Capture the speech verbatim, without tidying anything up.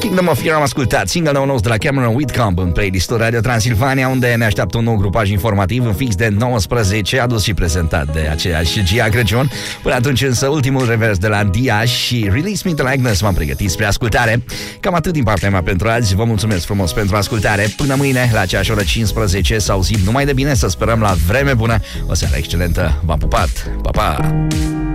Kingdom of Fear am ascultat, single-ul nostru de la Cameron Whitcomb în playlistul Radio Transilvania, unde ne așteaptă un nou grupaj informativ în fix de nouăsprezece, adus și prezentat de aceeași Gia Crăciun. Până atunci însă ultimul revers de la Dia și Release Me Till Agnes m-am pregătit spre ascultare. Cam atât din partea mea pentru azi, vă mulțumesc frumos pentru ascultare. Până mâine la aceeași oră cincisprezece, să auzim numai de bine, să sperăm la vreme bună. O seară excelentă, v-am pupat, pa, pa!